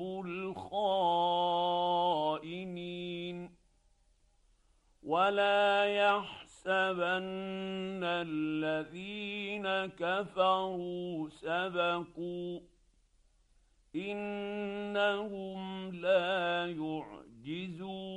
الخائنين ولا يحسبن الذين كفروا سبقوا إنهم لا يعجزون